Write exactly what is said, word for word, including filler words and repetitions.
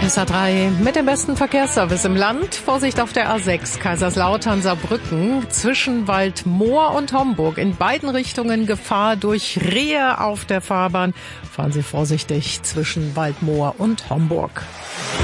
S A drei mit dem besten Verkehrsservice im Land. Vorsicht auf der A sechs, Kaiserslautern-Saarbrücken, zwischen Waldmoor und Homburg. In beiden Richtungen Gefahr durch Rehe auf der Fahrbahn. Fahren Sie vorsichtig zwischen Waldmoor und Homburg.